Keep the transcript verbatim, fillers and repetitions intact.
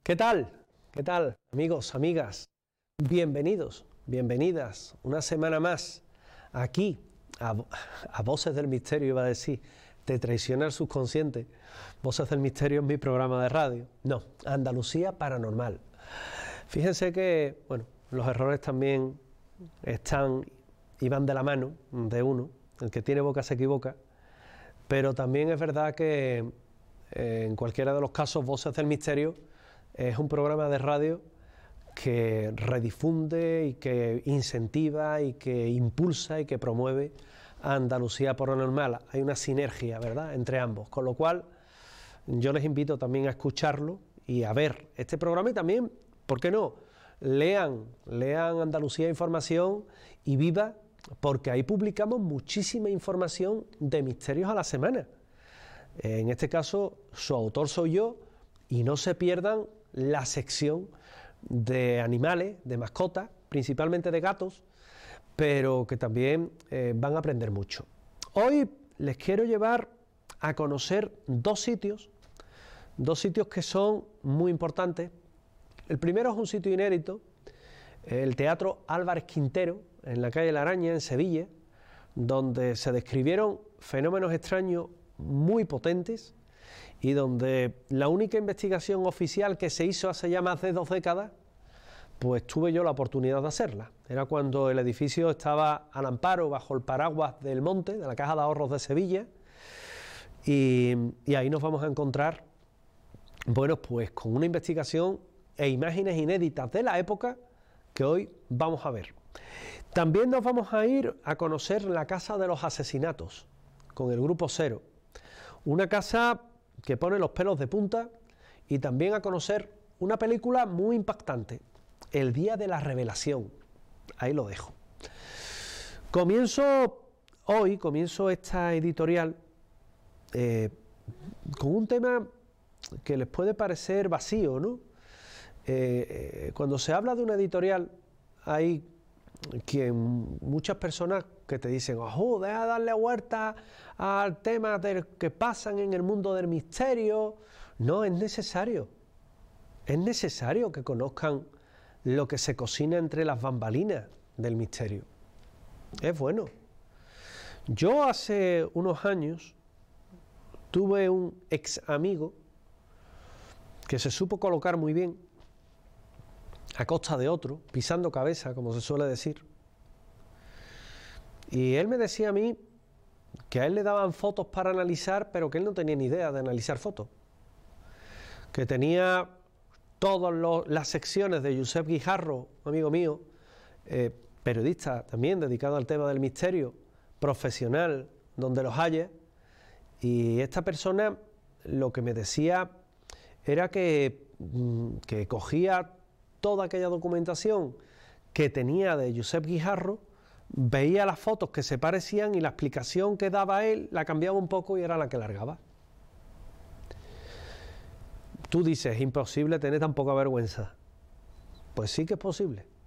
¿Qué tal? ¿Qué tal, amigos, amigas? Bienvenidos, bienvenidas una semana más aquí a, a Voces del Misterio, iba a decir, te traiciona el subconsciente. Voces del Misterio es mi programa de radio. No, Andalucía Paranormal. Fíjense que, bueno, los errores también están y van de la mano de uno. El que tiene boca se equivoca. Pero también es verdad que eh, en cualquiera de los casos, Voces del Misterio es un programa de radio que redifunde y que incentiva y que impulsa y que promueve a Andalucía Paranormal. Hay una sinergia, ¿verdad?, entre ambos, con lo cual yo les invito también a escucharlo y a ver este programa y también, ¿por qué no?, lean, lean Andalucía Información y Viva, porque ahí publicamos muchísima información de misterios a la semana. En este caso, su autor soy yo, y no se pierdan la sección de animales, de mascotas, principalmente de gatos, pero que también eh, van a aprender mucho. Hoy les quiero llevar a conocer dos sitios, dos sitios que son muy importantes. El primero es un sitio inédito, el Teatro Álvarez Quintero, en la calle La Araña, en Sevilla, donde se describieron fenómenos extraños muy potentes y donde la única investigación oficial que se hizo hace ya más de dos décadas, pues tuve yo la oportunidad de hacerla. Era cuando el edificio estaba al amparo, bajo el paraguas del Monte, de la Caja de Ahorros de Sevilla, y, y ahí nos vamos a encontrar, bueno, pues con una investigación e imágenes inéditas de la época que hoy vamos a ver. También nos vamos a ir a conocer la Casa de los Asesinatos, con el Grupo Cero, una casa que pone los pelos de punta, y también a conocer una película muy impactante, El Día de la Revelación. Ahí lo dejo. Comienzo hoy, comienzo esta editorial eh, con un tema que les puede parecer vacío, ¿no? Eh, eh, cuando se habla de una editorial, hay quien, muchas personas que te dicen, ojo, deja de darle vuelta al tema de que pasan en el mundo del misterio. No, es necesario, es necesario que conozcan lo que se cocina entre las bambalinas del misterio. Es bueno. Yo hace unos años tuve un ex amigo que se supo colocar muy bien a costa de otro, pisando cabeza, como se suele decir. Y él me decía a mí que a él le daban fotos para analizar, pero que él no tenía ni idea de analizar fotos. Que tenía todas las secciones de Josep Guijarro, amigo mío, eh, periodista también dedicado al tema del misterio, profesional, donde los haya. Y esta persona lo que me decía era que, que cogía toda aquella documentación que tenía de Josep Guijarro, veía las fotos que se parecían y la explicación que daba él la cambiaba un poco y era la que largaba. Tú dices, es imposible tener tan poca vergüenza. Pues sí que es posible.